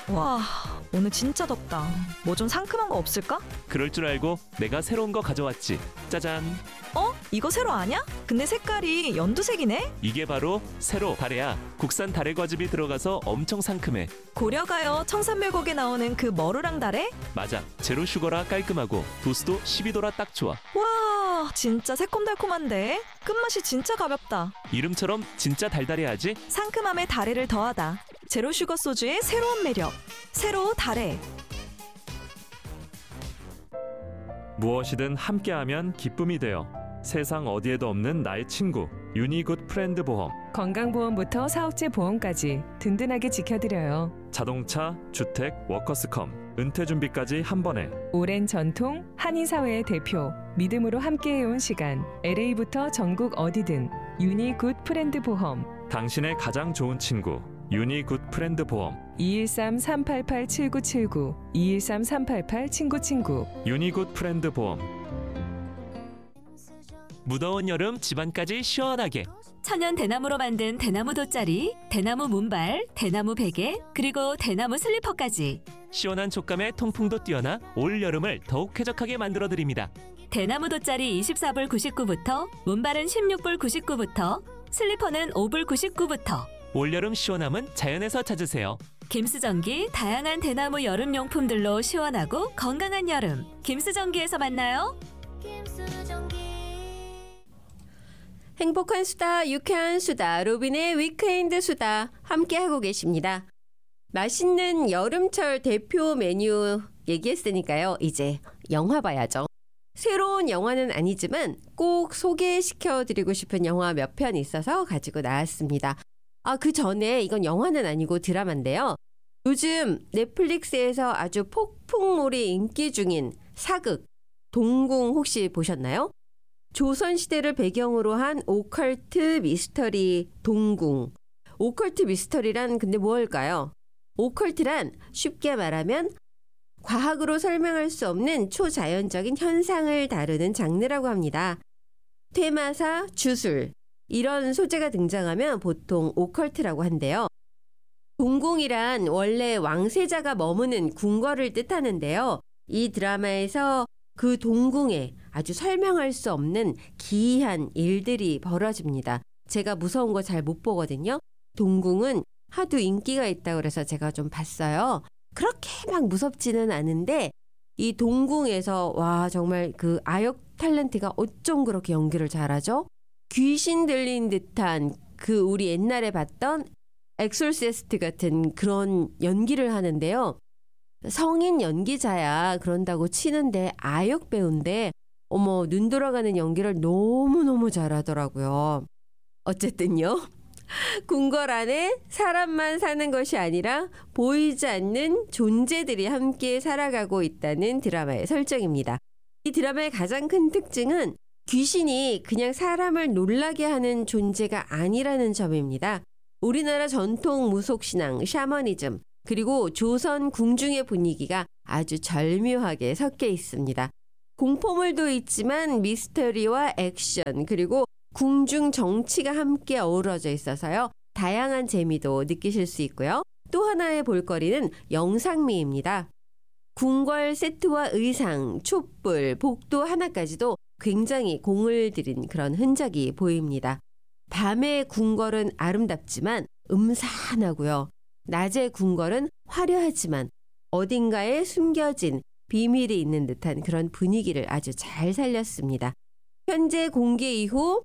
와, 오늘 진짜 덥다. 뭐 좀 상큼한 거 없을까? 그럴 줄 알고 내가 새로운 거 가져왔지. 짜잔. 이거 새로 아냐? 근데 색깔이 연두색이네? 이게 바로 세로 다래야. 국산 다래 과즙이 들어가서 엄청 상큼해. 고려가요 청산멸곡에 나오는 그 머루랑 다래? 맞아. 제로 슈거라 깔끔하고 도수도 12도라 딱 좋아. 와, 진짜 새콤달콤한데? 끝맛이 진짜 가볍다. 이름처럼 진짜 달달해야지. 상큼함에 다래를 더하다. 제로슈거 소주의 새로운 매력. 새로 다래. 무엇이든 함께하면 기쁨이 되어 세상 어디에도 없는 나의 친구 유니굿 프렌드 보험. 건강보험부터 사업체 보험까지 든든하게 지켜드려요. 자동차, 주택, 워커스컴, 은퇴준비까지 한 번에. 오랜 전통, 한인사회의 대표, 믿음으로 함께해온 시간. LA부터 전국 어디든 유니굿 프렌드 보험. 당신의 가장 좋은 친구 유니굿 프렌드 보험. 213-388-7979 213-388-친구친구. 유니굿 프렌드 보험. 무더운 여름 집안까지 시원하게. 천연 대나무로 만든 대나무 돗자리, 대나무 문발, 대나무 베개, 그리고 대나무 슬리퍼까지. 시원한 촉감에 통풍도 뛰어나 올 여름을 더욱 쾌적하게 만들어드립니다. 대나무 돗자리 24불 99부터, 문발은 16불 99부터, 슬리퍼는 5불 99부터. 올여름 시원함은 자연에서 찾으세요. 김수전기, 다양한 대나무 여름용품들로 시원하고 건강한 여름. 김수전기에서 만나요. 행복한 수다, 유쾌한 수다, 로빈의 위크엔드 수다 함께하고 계십니다. 맛있는 여름철 대표 메뉴 얘기했으니까요. 이제 영화 봐야죠. 새로운 영화는 아니지만 꼭 소개시켜드리고 싶은 영화 몇 편 있어서 가지고 나왔습니다. 그 전에 이건 영화는 아니고 드라마인데요. 요즘 넷플릭스에서 아주 폭풍몰이 인기 중인 사극 동궁 혹시 보셨나요? 조선시대를 배경으로 한 오컬트 미스터리 동궁. 오컬트 미스터리란 근데 뭘까요? 오컬트란 쉽게 말하면 과학으로 설명할 수 없는 초자연적인 현상을 다루는 장르라고 합니다. 퇴마사, 주술 이런 소재가 등장하면 보통 오컬트라고 한대요. 동궁이란 원래 왕세자가 머무는 궁궐을 뜻하는데요. 이 드라마에서 그 동궁에 아주 설명할 수 없는 기이한 일들이 벌어집니다. 제가 무서운 거 잘 못 보거든요. 동궁은 하도 인기가 있다고 그래서 제가 좀 봤어요. 그렇게 막 무섭지는 않은데 이 동궁에서 와 정말 그 아역 탤런트가 어쩜 그렇게 연기를 잘하죠? 귀신 들린 듯한 그 우리 옛날에 봤던 엑소시스트 같은 그런 연기를 하는데요. 성인 연기자야 그런다고 치는데 아역 배우인데 어머 눈 돌아가는 연기를 너무너무 잘하더라고요. 어쨌든요. 궁궐 안에 사람만 사는 것이 아니라 보이지 않는 존재들이 함께 살아가고 있다는 드라마의 설정입니다. 이 드라마의 가장 큰 특징은 귀신이 그냥 사람을 놀라게 하는 존재가 아니라는 점입니다. 우리나라 전통 무속신앙, 샤머니즘, 그리고 조선 궁중의 분위기가 아주 절묘하게 섞여 있습니다. 공포물도 있지만 미스터리와 액션, 그리고 궁중 정치가 함께 어우러져 있어서요. 다양한 재미도 느끼실 수 있고요. 또 하나의 볼거리는 영상미입니다. 궁궐 세트와 의상, 촛불, 복도 하나까지도 굉장히 공을 들인 그런 흔적이 보입니다. 밤의 궁궐은 아름답지만 음산하고요. 낮의 궁궐은 화려하지만 어딘가에 숨겨진 비밀이 있는 듯한 그런 분위기를 아주 잘 살렸습니다. 현재 공개 이후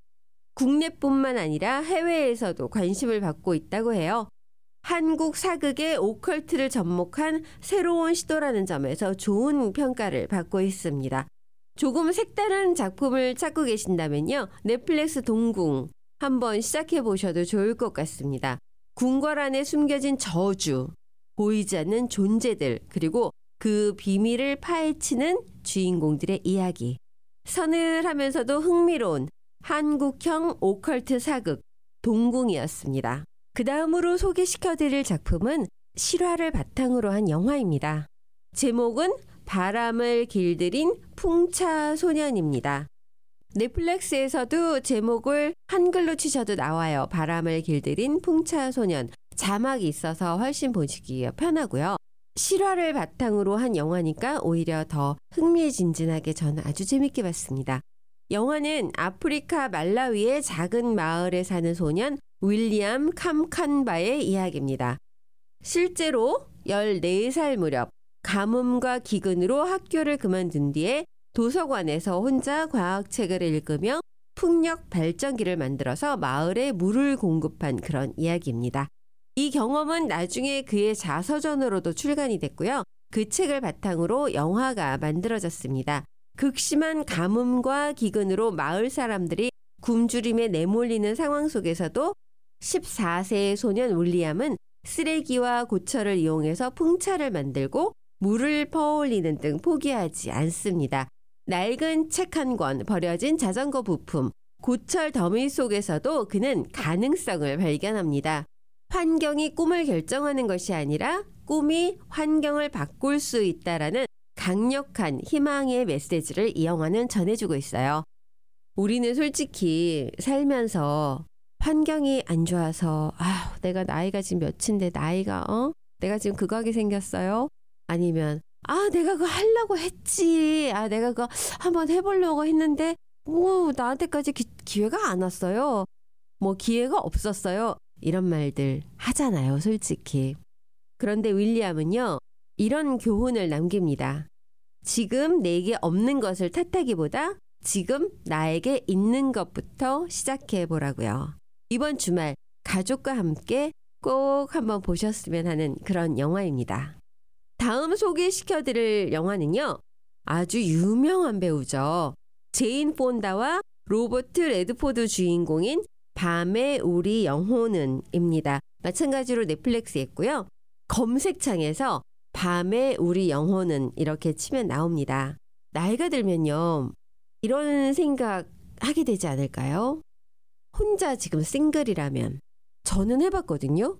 국내뿐만 아니라 해외에서도 관심을 받고 있다고 해요. 한국 사극의 오컬트를 접목한 새로운 시도라는 점에서 좋은 평가를 받고 있습니다. 조금 색다른 작품을 찾고 계신다면요. 넷플릭스 동궁 한번 시작해 보셔도 좋을 것 같습니다. 궁궐 안에 숨겨진 저주, 보이지 않는 존재들, 그리고 그 비밀을 파헤치는 주인공들의 이야기. 서늘하면서도 흥미로운 한국형 오컬트 사극 동궁이었습니다. 그 다음으로 소개시켜드릴 작품은 실화를 바탕으로 한 영화입니다. 제목은 바람을 길들인 풍차소년입니다. 넷플릭스에서도 제목을 한글로 치셔도 나와요. 바람을 길들인 풍차소년. 자막이 있어서 훨씬 보시기가 편하고요. 실화를 바탕으로 한 영화니까 오히려 더 흥미진진하게 저는 아주 재밌게 봤습니다. 영화는 아프리카 말라위의 작은 마을에 사는 소년 윌리엄 캄칸바의 이야기입니다. 실제로 14살 무렵 가뭄과 기근으로 학교를 그만둔 뒤에 도서관에서 혼자 과학책을 읽으며 풍력 발전기를 만들어서 마을에 물을 공급한 그런 이야기입니다. 이 경험은 나중에 그의 자서전으로도 출간이 됐고요. 그 책을 바탕으로 영화가 만들어졌습니다. 극심한 가뭄과 기근으로 마을 사람들이 굶주림에 내몰리는 상황 속에서도 14세의 소년 윌리엄은 쓰레기와 고철을 이용해서 풍차를 만들고 물을 퍼올리는 등 포기하지 않습니다. 낡은 책 한 권, 버려진 자전거 부품, 고철 더미 속에서도 그는 가능성을 발견합니다. 환경이 꿈을 결정하는 것이 아니라 꿈이 환경을 바꿀 수 있다라는 강력한 희망의 메시지를 이 영화는 전해주고 있어요. 우리는 솔직히 살면서 환경이 안 좋아서 내가 나이가 지금 몇인데 내가 지금 그거 하게 생겼어요. 아니면 내가 그거 하려고 했지. 내가 그거 한번 해보려고 했는데 나한테까지 기회가 안 왔어요. 기회가 없었어요. 이런 말들 하잖아요, 솔직히. 그런데 윌리엄은요, 이런 교훈을 남깁니다. 지금 내게 없는 것을 탓하기보다 지금 나에게 있는 것부터 시작해 보라고요. 이번 주말 가족과 함께 꼭 한번 보셨으면 하는 그런 영화입니다. 다음 소개시켜드릴 영화는요, 아주 유명한 배우죠. 제인 폰다와 로버트 레드포드 주인공인 밤에 우리 영혼은 입니다. 마찬가지로 넷플릭스에 있고요. 검색창에서 밤에 우리 영혼은 이렇게 치면 나옵니다. 나이가 들면요, 이런 생각 하게 되지 않을까요? 혼자 지금 싱글이라면 저는 해봤거든요.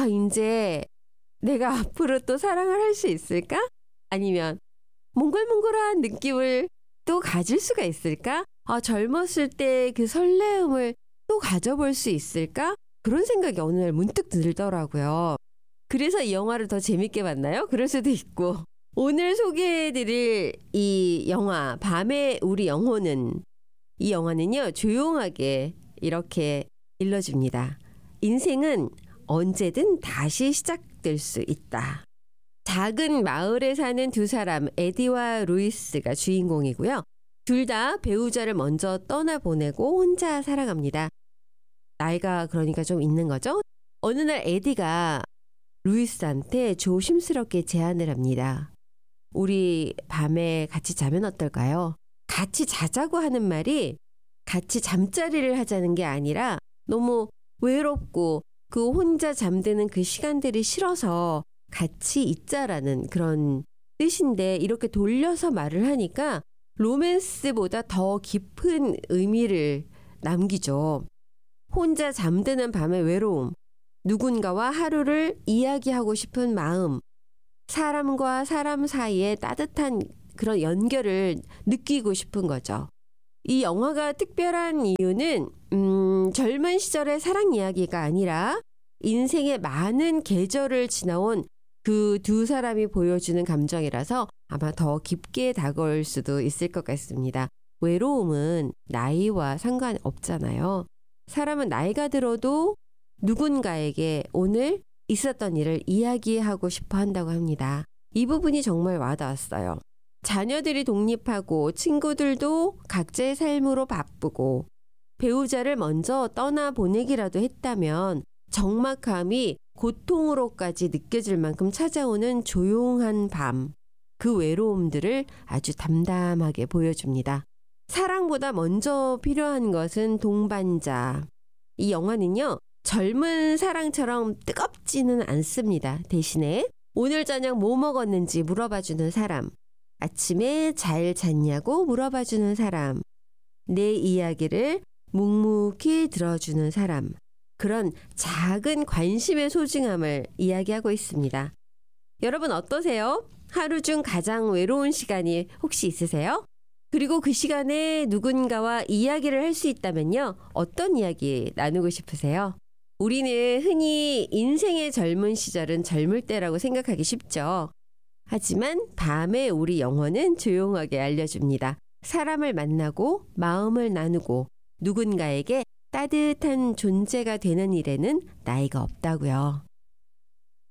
이제 내가 앞으로 또 사랑을 할 수 있을까? 아니면 몽글몽글한 느낌을 또 가질 수가 있을까? 젊었을 때 그 설레움을 또 가져볼 수 있을까? 그런 생각이 어느 날 문득 들더라고요. 그래서 이 영화를 더 재밌게 봤나요? 그럴 수도 있고. 오늘 소개해드릴 이 영화 밤에 우리 영혼은, 이 영화는요, 조용하게 이렇게 일러줍니다. 인생은 언제든 다시 시작될 수 있다. 작은 마을에 사는 두 사람, 에디와 루이스가 주인공이고요. 둘 다 배우자를 먼저 떠나보내고 혼자 살아갑니다. 나이가 그러니까 좀 있는 거죠. 어느 날 에디가 루이스한테 조심스럽게 제안을 합니다. 우리 밤에 같이 자면 어떨까요? 같이 자자고 하는 말이 같이 잠자리를 하자는 게 아니라 너무 외롭고 그 혼자 잠드는 그 시간들이 싫어서 같이 있자라는 그런 뜻인데, 이렇게 돌려서 말을 하니까 로맨스보다 더 깊은 의미를 남기죠. 혼자 잠드는 밤의 외로움, 누군가와 하루를 이야기하고 싶은 마음, 사람과 사람 사이의 따뜻한 그런 연결을 느끼고 싶은 거죠. 이 영화가 특별한 이유는 젊은 시절의 사랑 이야기가 아니라 인생의 많은 계절을 지나온 그 두 사람이 보여주는 감정이라서 아마 더 깊게 다가올 수도 있을 것 같습니다. 외로움은 나이와 상관없잖아요. 사람은 나이가 들어도 누군가에게 오늘 있었던 일을 이야기하고 싶어 한다고 합니다. 이 부분이 정말 와닿았어요. 자녀들이 독립하고 친구들도 각자의 삶으로 바쁘고 배우자를 먼저 떠나보내기라도 했다면 적막함이 고통으로까지 느껴질 만큼 찾아오는 조용한 밤, 그 외로움들을 아주 담담하게 보여줍니다. 사랑보다 먼저 필요한 것은 동반자. 이 영화는요, 젊은 사랑처럼 뜨겁지는 않습니다. 대신에 오늘 저녁 뭐 먹었는지 물어봐주는 사람, 아침에 잘 잤냐고 물어봐주는 사람, 내 이야기를 묵묵히 들어주는 사람, 그런 작은 관심의 소중함을 이야기하고 있습니다. 여러분 어떠세요? 하루 중 가장 외로운 시간이 혹시 있으세요? 그리고 그 시간에 누군가와 이야기를 할 수 있다면요, 어떤 이야기 나누고 싶으세요? 우리는 흔히 인생의 젊은 시절은 젊을 때라고 생각하기 쉽죠. 하지만 밤에 우리 영혼은 조용하게 알려줍니다. 사람을 만나고 마음을 나누고 누군가에게 따뜻한 존재가 되는 일에는 나이가 없다고요.